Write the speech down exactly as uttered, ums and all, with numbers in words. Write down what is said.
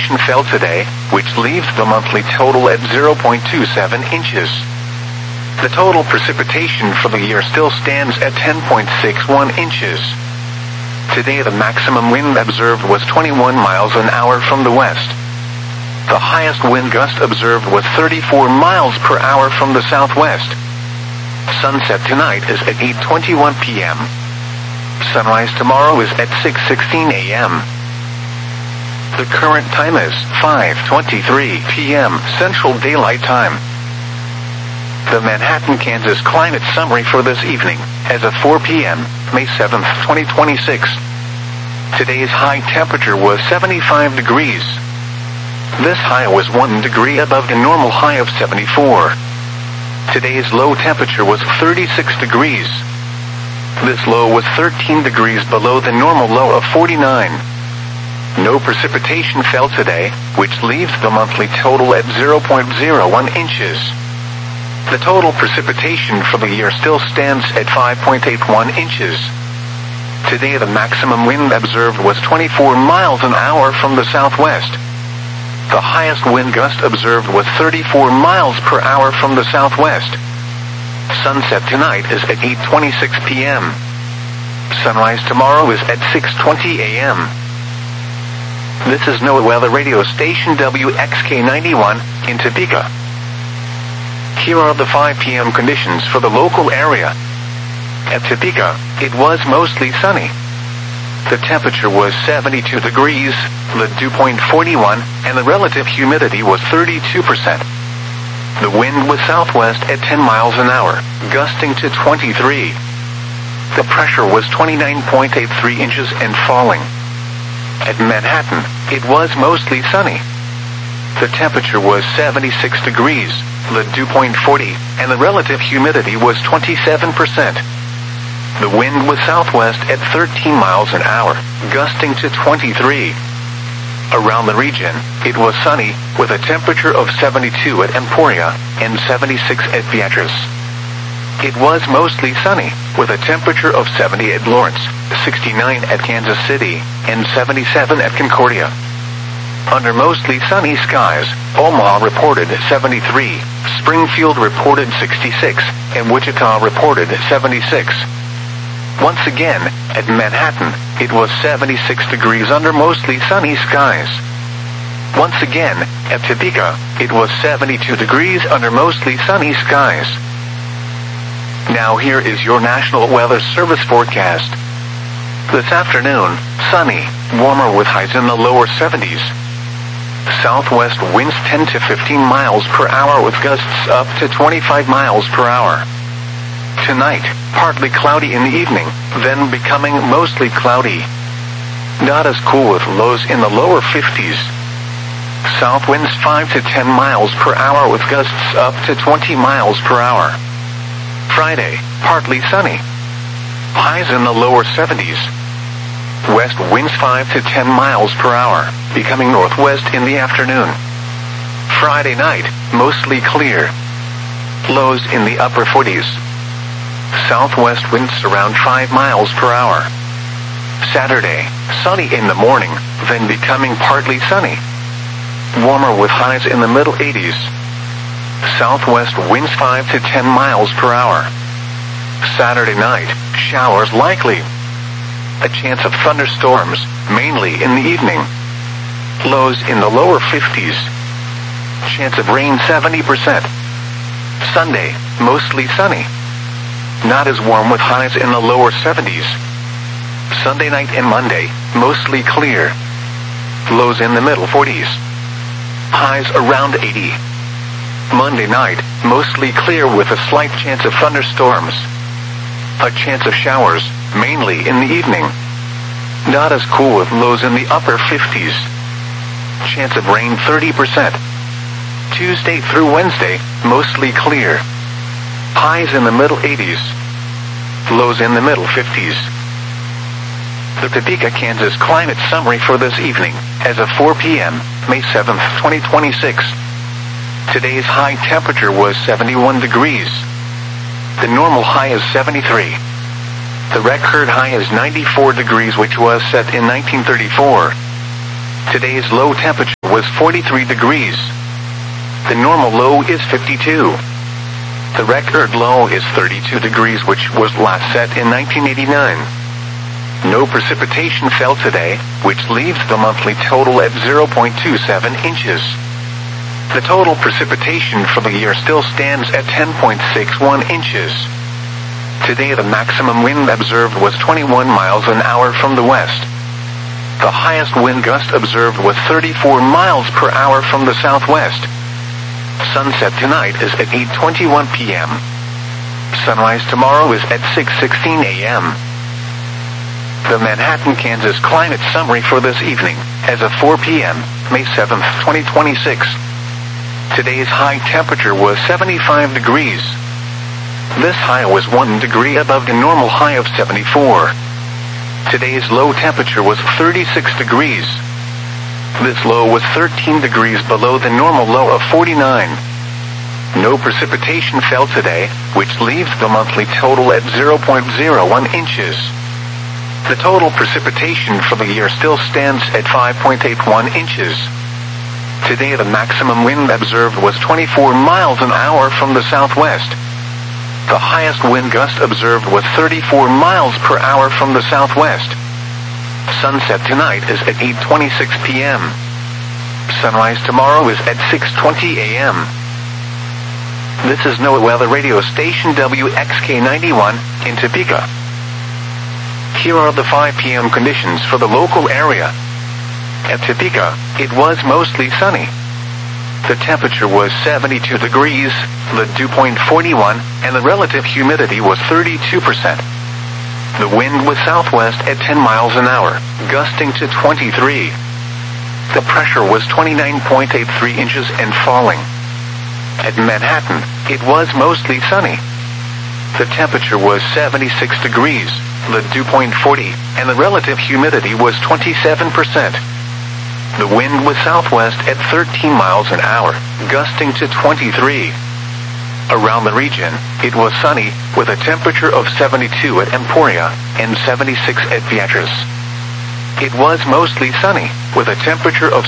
precipitation fell today, which leaves the monthly total at zero point two seven inches. The total precipitation for the year still stands at ten point six one inches. Today the maximum wind observed was twenty-one miles an hour from the west. The highest wind gust observed was thirty-four miles per hour from the southwest. Sunset tonight is at eight twenty-one p m Sunrise tomorrow is at six sixteen a m The current time is five twenty-three p m Central Daylight Time. The Manhattan, Kansas climate summary for this evening, as of four p m, May seventh, twenty twenty-six. Today's high temperature was seventy-five degrees. This high was one degree above the normal high of seventy-four. Today's low temperature was thirty-six degrees. This low was thirteen degrees below the normal low of forty-nine. No precipitation fell today, which leaves the monthly total at zero point zero one inches. The total precipitation for the year still stands at five point eight one inches. Today the maximum wind observed was twenty-four miles an hour from the southwest. The highest wind gust observed was thirty-four miles per hour from the southwest. Sunset tonight is at eight twenty-six p m Sunrise tomorrow is at six twenty a m This is NOAA Weather Radio Station W X K ninety-one in Topeka. Here are the five p m conditions for the local area. At Topeka, it was mostly sunny. The temperature was seventy-two degrees, the dew point forty-one, and the relative humidity was thirty-two percent. The wind was southwest at ten miles an hour, gusting to twenty-three. The pressure was twenty-nine point eight three inches and falling. At Manhattan, it was mostly sunny. The temperature was seventy-six degrees, the dew point forty, and the relative humidity was twenty-seven percent. The wind was southwest at thirteen miles an hour, gusting to twenty-three. Around the region, it was sunny, with a temperature of seventy-two at Emporia and seventy-six at Beatrice. It was mostly sunny, with a temperature of seventy at Lawrence, sixty-nine at Kansas City, and seventy-seven at Concordia. Under mostly sunny skies, Omaha reported seventy-three, Springfield reported sixty-six, and Wichita reported seventy-six. Once again, at Manhattan, it was seventy-six degrees under mostly sunny skies. Once again, at Topeka, it was seventy-two degrees under mostly sunny skies. Now here is your National Weather Service forecast. This afternoon, sunny, warmer with highs in the lower seventies. Southwest winds ten to fifteen miles per hour with gusts up to twenty-five miles per hour. Tonight, partly cloudy in the evening, then becoming mostly cloudy. Not as cool with lows in the lower fifties. South winds five to ten miles per hour with gusts up to twenty miles per hour. Friday, partly sunny. Highs in the lower seventies. West winds five to ten miles per hour, becoming northwest in the afternoon. Friday night, mostly clear. Lows in the upper forties. Southwest winds around five miles per hour. Saturday, sunny in the morning, then becoming partly sunny. Warmer with highs in the middle eighties. Southwest winds five to ten miles per hour. Saturday night, showers likely. A chance of thunderstorms, mainly in the evening. Lows in the lower fifties. Chance of rain seventy percent. Sunday, mostly sunny. Not as warm with highs in the lower seventies. Sunday night and Monday, mostly clear. Lows in the middle forties. Highs around eighty. Monday night, mostly clear with a slight chance of thunderstorms. A chance of showers, mainly in the evening. Not as cool with lows in the upper fifties. Chance of rain thirty percent. Tuesday through Wednesday, mostly clear. Highs in the middle eighties. Lows in the middle fifties. The Topeka, Kansas climate summary for this evening, as of four p m, May seventh, twenty twenty-six. Today's high temperature was seventy-one degrees. The normal high is seventy-three. The record high is ninety-four degrees, which was set in nineteen thirty-four. Today's low temperature was forty-three degrees. The normal low is fifty-two. The record low is thirty-two degrees, which was last set in nineteen eighty-nine. No precipitation fell today, which leaves the monthly total at zero point two seven inches. The total precipitation for the year still stands at ten point six one inches. Today the maximum wind observed was twenty-one miles an hour from the west. The highest wind gust observed was thirty-four miles per hour from the southwest. Sunset tonight is at eight twenty-one p m Sunrise tomorrow is at six sixteen a m The Manhattan, Kansas climate summary for this evening, as of four p m, May seventh, twenty twenty-six. Today's high temperature was seventy-five degrees. This high was one degree above the normal high of seventy-four. Today's low temperature was thirty-six degrees. This low was thirteen degrees below the normal low of forty-nine. No precipitation fell today, which leaves the monthly total at zero point zero one inches. The total precipitation for the year still stands at five point eight one inches. Today the maximum wind observed was twenty-four miles an hour from the southwest. The highest wind gust observed was thirty-four miles per hour from the southwest. Sunset tonight is at eight twenty-six p m Sunrise tomorrow is at six twenty a m This is NOAA Weather Radio Station W X K ninety-one in Topeka. Here are the five p m conditions for the local area. At Topeka, it was mostly sunny. The temperature was seventy-two degrees, the dew point forty-one, and the relative humidity was thirty-two percent. The wind was southwest at ten miles an hour, gusting to twenty-three. The pressure was twenty-nine point eight three inches and falling. At Manhattan, it was mostly sunny. The temperature was seventy-six degrees, the dew point forty, and the relative humidity was twenty-seven percent. The wind was southwest at thirteen miles an hour, gusting to twenty-three. Around the region, it was sunny, with a temperature of seventy-two at Emporia and seventy-six at Beatrice. It was mostly sunny, with a temperature of